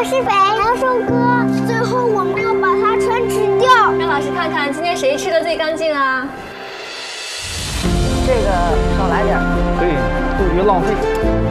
施肥，还要收割，最后我们要把它全吃掉。 让老师看看今天谁吃的最干净啊？ 这个少来点， 对，杜绝浪费。